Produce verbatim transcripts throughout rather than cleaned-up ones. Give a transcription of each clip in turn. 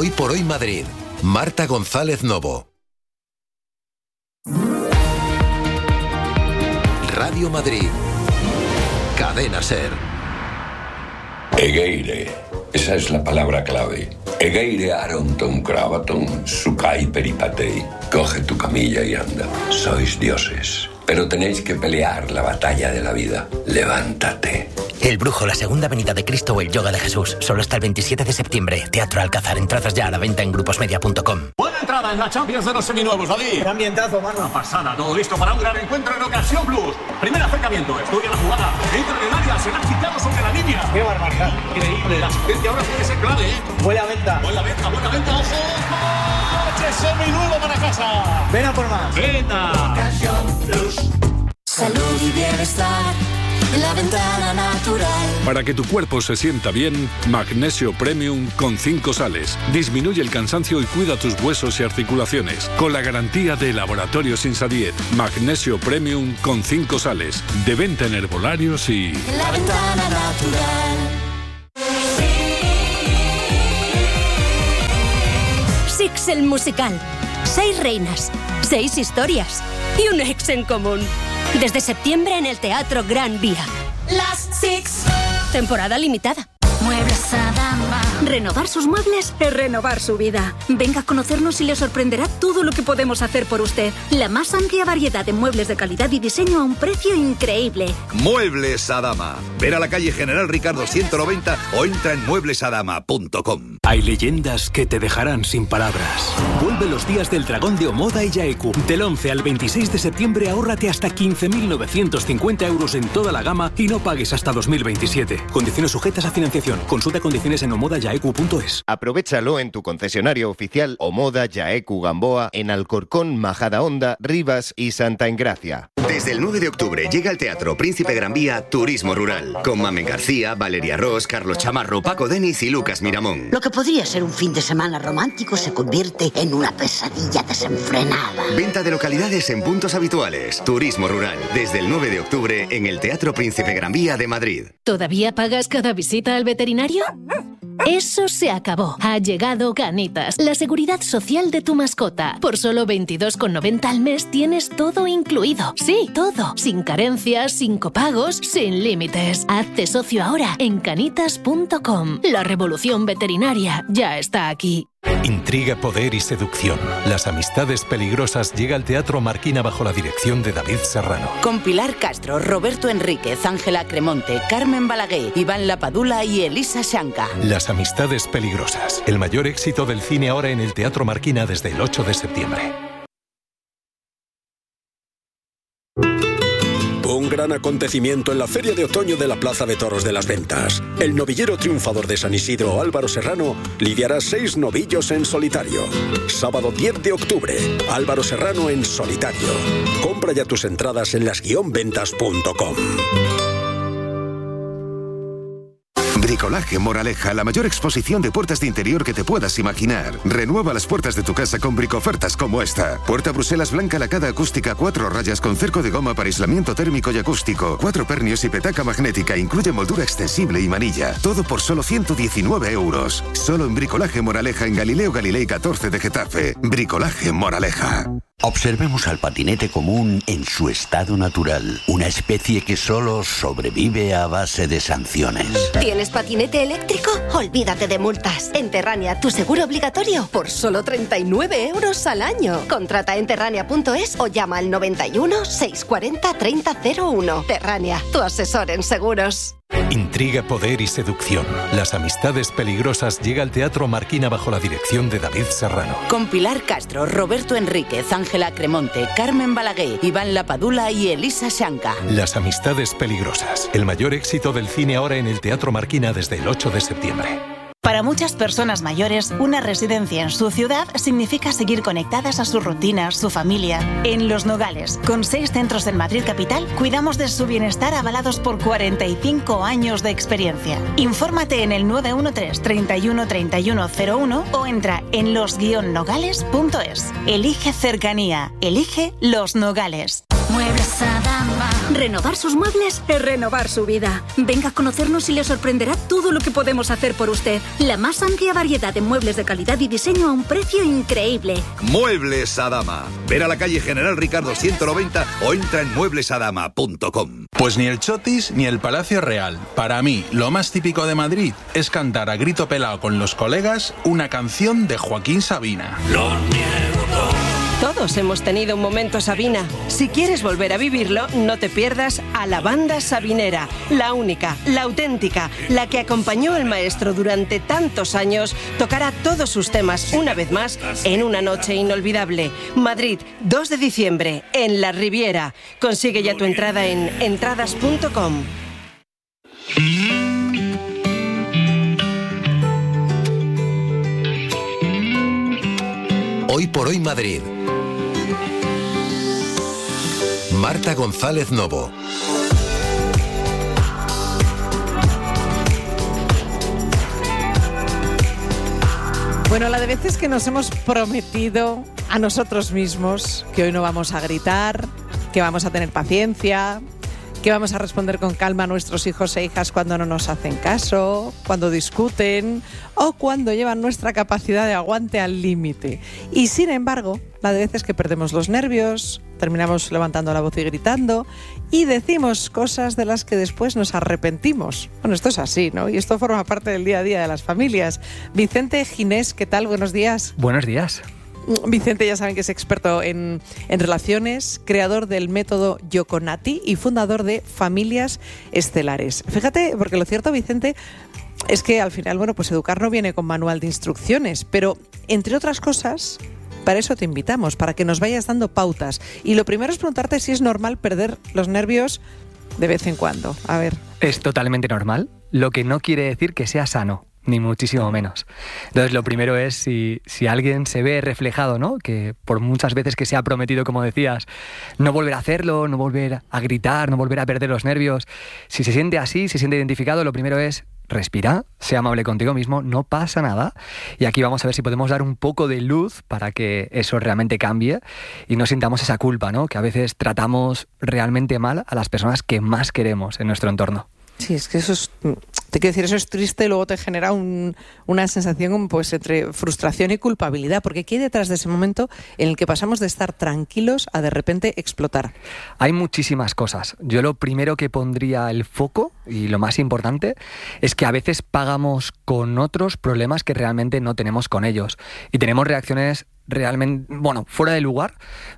Hoy por Hoy Madrid. Marta González Novo. Radio Madrid. Cadena SER. Egeire. Esa es la palabra clave. Egeire aronton cravaton sukai peripatei. Coge tu camilla y anda. Sois dioses. Pero tenéis que pelear la batalla de la vida. Levántate. El Brujo, la segunda venida de Cristo o el Yoga de Jesús. Solo hasta el veintisiete de septiembre. Teatro Alcázar. Entradas ya a la venta en gruposmedia punto com. Buena entrada en la Champions de los seminuevos, David. Qué ambientazo, mano. Una pasada. Todo listo para un gran encuentro en Ocasión Plus. Primer acercamiento. Estudia la jugada. Entra en el área. Se la ha quitado sobre la línea. Qué barbaridad. Increíble. La asistencia ahora puede ser clave, ¿eh? Buena venta. Buena venta, buena venta. ¡Ojo! ¡Coche seminuevo para casa! Ven a por más. ¡Venta! Ocasión Plus. Salud y bienestar en la ventana natural. Para que tu cuerpo se sienta bien, Magnesio Premium con cinco sales. Disminuye el cansancio y cuida tus huesos y articulaciones. Con la garantía de Laboratorios Insadiet. Magnesio Premium con cinco sales. De venta en herbolarios y... En la ventana natural. Six el musical. Seis reinas, seis historias y un ex en común. Desde septiembre en el Teatro Gran Vía. Las Six. Temporada limitada. Muebles Adama. Renovar sus muebles es renovar su vida. Venga a conocernos y le sorprenderá todo lo que podemos hacer por usted. La más amplia variedad de muebles de calidad y diseño a un precio increíble. Muebles Adama. Ver a la calle General Ricardo ciento noventa o entra en muebles adama punto com. Hay leyendas que te dejarán sin palabras. Vuelve los días del dragón de Omoda y Yaeku. Del once al veintiséis de septiembre ahórrate hasta quince mil novecientos cincuenta euros en toda la gama y no pagues hasta dos mil veintisiete. Condiciones sujetas a financiación. Consulta condiciones en omoda yaeku punto es. Aprovechalo en tu concesionario oficial Omoda Yaeku Gamboa en Alcorcón, Majadahonda, Rivas y Santa Engracia. Desde el nueve de octubre llega al Teatro Príncipe Gran Vía Turismo Rural, con Mamen García, Valeria Ross, Carlos Chamarro, Paco Denis y Lucas Miramón. Lo que podría ser un fin de semana romántico se convierte en una pesadilla desenfrenada. Venta de localidades en puntos habituales. Turismo Rural, desde el nueve de octubre en el Teatro Príncipe Gran Vía de Madrid. ¿Todavía pagas cada visita al veterinario? Eso se acabó. Ha llegado Canitas, la seguridad social de tu mascota. Por solo veintidós con noventa al mes tienes todo incluido. Sí, todo. Sin carencias, sin copagos, sin límites. Hazte socio ahora en canitas punto com. La revolución veterinaria ya está aquí. Intriga, poder y seducción. Las amistades peligrosas llega al Teatro Marquina bajo la dirección de David Serrano. Con Pilar Castro, Roberto Enríquez, Ángela Cremonte, Carmen Balaguer, Iván Lapadula y Elisa Shanka. Las amistades peligrosas. El mayor éxito del cine ahora en el Teatro Marquina desde el ocho de septiembre. Un gran acontecimiento en la Feria de Otoño de la Plaza de Toros de las Ventas. El novillero triunfador de San Isidro, Álvaro Serrano, lidiará seis novillos en solitario. Sábado diez de octubre, Álvaro Serrano en solitario. Compra ya tus entradas en las guion ventas punto com. Bricolaje Moraleja, la mayor exposición de puertas de interior que te puedas imaginar. Renueva las puertas de tu casa con bricofertas como esta. Puerta Bruselas blanca lacada acústica, cuatro rayas con cerco de goma para aislamiento térmico y acústico. Cuatro pernios y petaca magnética, incluye moldura extensible y manilla. Todo por solo ciento diecinueve euros. Solo en Bricolaje Moraleja en Galileo Galilei catorce de Getafe. Bricolaje Moraleja. Observemos al patinete común en su estado natural, una especie que solo sobrevive a base de sanciones. ¿Tienes patinete eléctrico? Olvídate de multas. En Terrania, tu seguro obligatorio por solo treinta y nueve euros al año. Contrata en terrania punto es o llama al noventa y uno, seiscientos cuarenta, treinta cero uno. Terrania, tu asesor en seguros. Intriga, poder y seducción. Las amistades peligrosas llega al Teatro Marquina bajo la dirección de David Serrano. Con Pilar Castro, Roberto Enríquez, Ángela Cremonte, Carmen Balaguer, Iván Lapadula y Elisa Shanka. Las amistades peligrosas. El mayor éxito del cine ahora en el Teatro Marquina desde el ocho de septiembre. Para muchas personas mayores, una residencia en su ciudad significa seguir conectadas a sus rutinas, su familia. En Los Nogales, con seis centros en Madrid capital, cuidamos de su bienestar avalados por cuarenta y cinco años de experiencia. Infórmate en el nueve uno tres, treinta y uno, treinta y uno cero uno o entra en los guion nogales punto es. Elige cercanía. Elige Los Nogales. Muebles Adama. Renovar sus muebles es renovar su vida. Venga a conocernos y le sorprenderá todo todo lo que podemos hacer por usted. La más amplia variedad de muebles de calidad y diseño a un precio increíble. Muebles Adama. Ver a la calle General Ricardo ciento noventa o entra en muebles adama punto com. Pues ni el Chotis ni el Palacio Real. Para mí, lo más típico de Madrid es cantar a grito pelado con los colegas una canción de Joaquín Sabina. Lo niego todo. Todos hemos tenido un momento Sabina. Si quieres volver a vivirlo, no te pierdas a la banda sabinera, la única, la auténtica, la que acompañó al maestro durante tantos años, tocará todos sus temas una vez más en una noche inolvidable. Madrid, dos de diciembre, en la Riviera. Consigue ya tu entrada en entradas punto com. Hoy por hoy Madrid. Marta González Novo. Bueno, la de veces que nos hemos prometido a nosotros mismos que hoy no vamos a gritar, que vamos a tener paciencia, que vamos a responder con calma a nuestros hijos e hijas cuando no nos hacen caso, cuando discuten o cuando llevan nuestra capacidad de aguante al límite. Y sin embargo, la de veces que perdemos los nervios, terminamos levantando la voz y gritando y decimos cosas de las que después nos arrepentimos. Bueno, esto es así, ¿no? Y esto forma parte del día a día de las familias. Vicente Ginés, ¿qué tal? Buenos días. Buenos días. Vicente, ya saben que es experto en, en relaciones, creador del método Yoconati y fundador de Familias Estelares. Fíjate, porque lo cierto, Vicente, es que al final, bueno, pues educar no viene con manual de instrucciones, pero entre otras cosas, para eso te invitamos, para que nos vayas dando pautas. Y lo primero es preguntarte si es normal perder los nervios de vez en cuando. A ver. Es totalmente normal, lo que no quiere decir que sea sano. Ni muchísimo menos. Entonces, lo primero es si, si alguien se ve reflejado, ¿no? Que por muchas veces que se ha prometido, como decías, no volver a hacerlo, no volver a gritar, no volver a perder los nervios. Si se siente así, se siente identificado, lo primero es respira, sea amable contigo mismo, no pasa nada. Y aquí vamos a ver si podemos dar un poco de luz para que eso realmente cambie y no sintamos esa culpa, ¿no? Que a veces tratamos realmente mal a las personas que más queremos en nuestro entorno. Sí, es que eso es, te quiero decir, eso es triste y luego te genera un, una sensación pues entre frustración y culpabilidad, porque ¿qué hay detrás de ese momento en el que pasamos de estar tranquilos a de repente explotar? Hay muchísimas cosas. Yo lo primero que pondría el foco, y lo más importante, es que a veces pagamos con otros problemas que realmente no tenemos con ellos. Y tenemos reacciones realmente, bueno, fuera de lugar,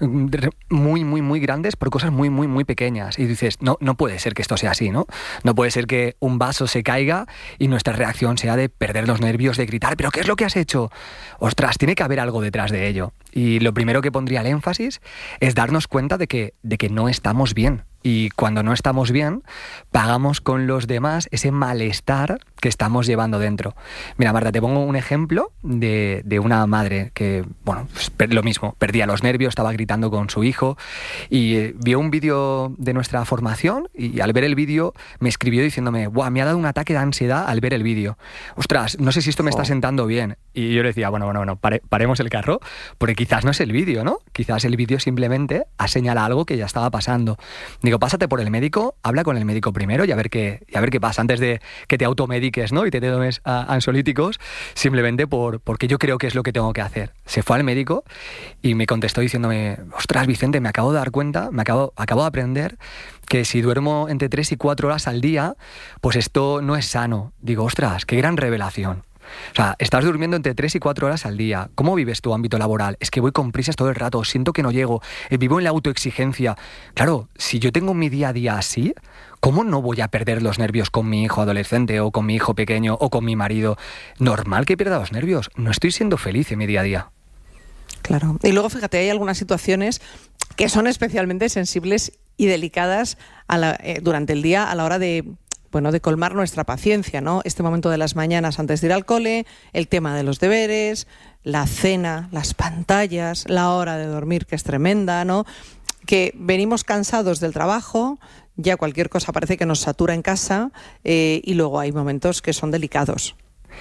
muy, muy, muy grandes por cosas muy, muy, muy pequeñas. Y dices, no, no puede ser que esto sea así, ¿no? No puede ser que un vaso se caiga y nuestra reacción sea de perder los nervios, de gritar, ¿pero qué es lo que has hecho? Ostras, tiene que haber algo detrás de ello. Y lo primero que pondría el énfasis es darnos cuenta de que, de que no estamos bien. Y cuando no estamos bien, pagamos con los demás ese malestar que estamos llevando dentro. Mira, Marta, te pongo un ejemplo de, de una madre que, bueno, pues, lo mismo, perdía los nervios, estaba gritando con su hijo y eh, vio un vídeo de nuestra formación y al ver el vídeo me escribió diciéndome, ¡buah, me ha dado un ataque de ansiedad al ver el vídeo! Ostras, no sé si esto me está sentando bien. Y yo le decía, bueno, bueno, bueno, pare, paremos el carro, porque quizás no es el vídeo, ¿no? Quizás el vídeo simplemente ha señalado algo que ya estaba pasando. Digo, pásate por el médico, habla con el médico primero y a ver qué, y a ver qué pasa antes de que te automediques, ¿no? Y te tomes uh, ansiolíticos simplemente por, porque yo creo que es lo que tengo que hacer. Se fue al médico y me contestó diciéndome, ostras, Vicente, me acabo de dar cuenta, me acabo, acabo de aprender que si duermo entre tres y cuatro horas al día, pues esto no es sano. Digo, ostras, qué gran revelación. O sea, estás durmiendo entre tres y cuatro horas al día. ¿Cómo vives tu ámbito laboral? Es que voy con prisas todo el rato, siento que no llego, vivo en la autoexigencia. Claro, si yo tengo mi día a día así, ¿cómo no voy a perder los nervios con mi hijo adolescente o con mi hijo pequeño o con mi marido? Normal que pierda los nervios. No estoy siendo feliz en mi día a día. Claro. Y luego, fíjate, hay algunas situaciones que son especialmente sensibles y delicadas a la, eh, durante el día a la hora de... bueno, de colmar nuestra paciencia, ¿no? Este momento de las mañanas antes de ir al cole, el tema de los deberes, la cena, las pantallas, la hora de dormir, que es tremenda, ¿no? Que venimos cansados del trabajo, ya cualquier cosa parece que nos satura en casa, eh, y luego hay momentos que son delicados.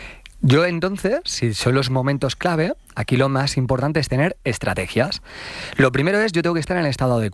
Yo entonces, si son los momentos clave, aquí lo más importante es tener estrategias. Lo primero es, yo tengo que estar en el estado adecuado.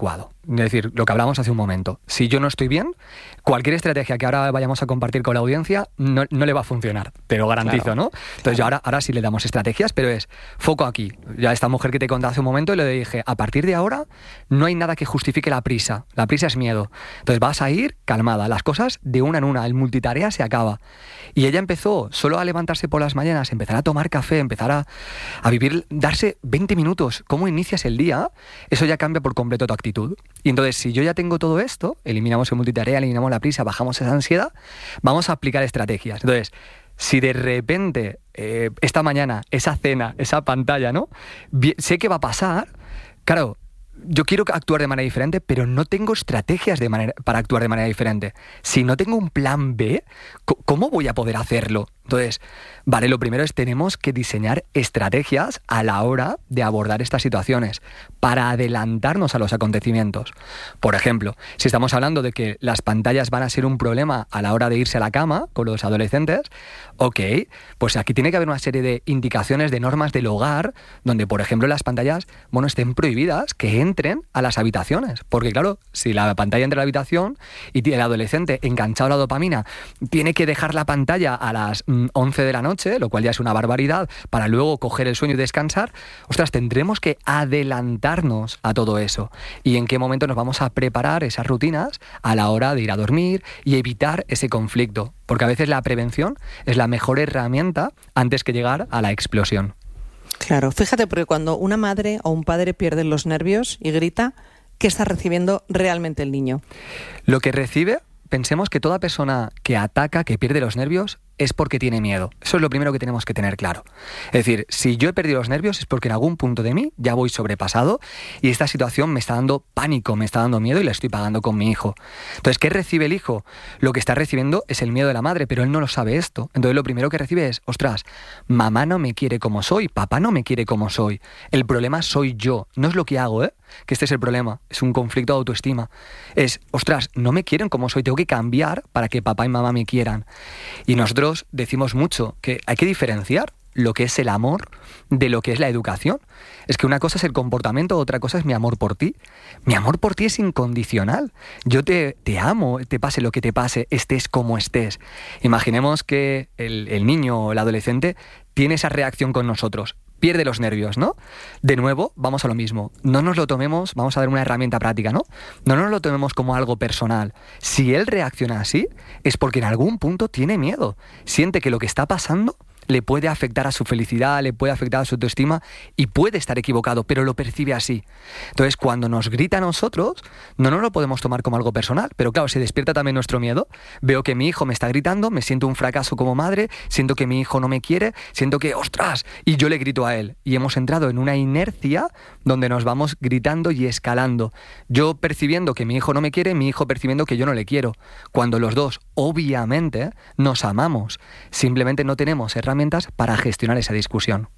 Es decir, lo que hablamos hace un momento. Si yo no estoy bien, cualquier estrategia que ahora vayamos a compartir con la audiencia no, no le va a funcionar, te lo garantizo, claro. ¿no? Entonces claro. yo ahora, ahora sí le damos estrategias, pero es foco aquí. Ya esta mujer que te conté hace un momento, le dije, a partir de ahora no hay nada que justifique la prisa. La prisa es miedo. Entonces vas a ir calmada, las cosas de una en una, el multitarea se acaba. Y ella empezó solo a levantarse por las mañanas, empezar a tomar café, empezar a, a vivir, darse veinte minutos. ¿Cómo inicias el día? Eso ya cambia por completo tu actitud. Y entonces, si yo ya tengo todo esto, eliminamos el multitarea, eliminamos la prisa, bajamos esa ansiedad, vamos a aplicar estrategias. Entonces, si de repente, eh, esta mañana, esa cena, esa pantalla, ¿no? Sé que va a pasar, claro, yo quiero actuar de manera diferente, pero no tengo estrategias de manera, para actuar de manera diferente. Si no tengo un plan B, ¿cómo voy a poder hacerlo? Entonces, vale, lo primero es tenemos que diseñar estrategias a la hora de abordar estas situaciones para adelantarnos a los acontecimientos. Por ejemplo, si estamos hablando de que las pantallas van a ser un problema a la hora de irse a la cama con los adolescentes, ok, pues aquí tiene que haber una serie de indicaciones, de normas del hogar, donde, por ejemplo, las pantallas, bueno, estén prohibidas que entren a las habitaciones. Porque, claro, si la pantalla entra a la habitación y el adolescente enganchado a la dopamina tiene que dejar la pantalla a las once de la noche, lo cual ya es una barbaridad, para luego coger el sueño y descansar, ostras, tendremos que adelantarnos a todo eso. Y en qué momento nos vamos a preparar esas rutinas a la hora de ir a dormir y evitar ese conflicto. Porque a veces la prevención es la mejor herramienta antes que llegar a la explosión. Claro, fíjate, porque cuando una madre o un padre pierde los nervios y grita, ¿qué está recibiendo realmente el niño? Lo que recibe, pensemos que toda persona que ataca, que pierde los nervios, es porque tiene miedo. Eso es lo primero que tenemos que tener claro. Es decir, si yo he perdido los nervios es porque en algún punto de mí ya voy sobrepasado y esta situación me está dando pánico, me está dando miedo y la estoy pagando con mi hijo. Entonces, ¿qué recibe el hijo? Lo que está recibiendo es el miedo de la madre, pero él no lo sabe esto. Entonces, lo primero que recibe es, ostras, mamá no me quiere como soy, papá no me quiere como soy. El problema soy yo, no es lo que hago, ¿eh? Que este es el problema, es un conflicto de autoestima. Es, ostras, no me quieren como soy, tengo que cambiar para que papá y mamá me quieran. Y nosotros decimos mucho que hay que diferenciar lo que es el amor de lo que es la educación. Es que una cosa es el comportamiento, otra cosa es mi amor por ti. Mi amor por ti es incondicional. Yo te, te amo, te pase lo que te pase, estés como estés. Imaginemos que el, el niño o el adolescente tiene esa reacción con nosotros. Pierde los nervios, ¿no? De nuevo, vamos a lo mismo. No nos lo tomemos, vamos a dar una herramienta práctica, ¿no? No nos lo tomemos como algo personal. Si él reacciona así, es porque en algún punto tiene miedo. Siente que lo que está pasando le puede afectar a su felicidad, le puede afectar a su autoestima y puede estar equivocado, pero lo percibe así. Entonces, cuando nos grita a nosotros, no nos lo podemos tomar como algo personal, pero claro, se despierta también nuestro miedo. Veo que mi hijo me está gritando, me siento un fracaso como madre, siento que mi hijo no me quiere, siento que, ¡ostras!, y yo le grito a él. Y hemos entrado en una inercia donde nos vamos gritando y escalando. Yo percibiendo que mi hijo no me quiere, mi hijo percibiendo que yo no le quiero. Cuando los dos, obviamente, nos amamos. Simplemente no tenemos herramientas para gestionar esa discusión.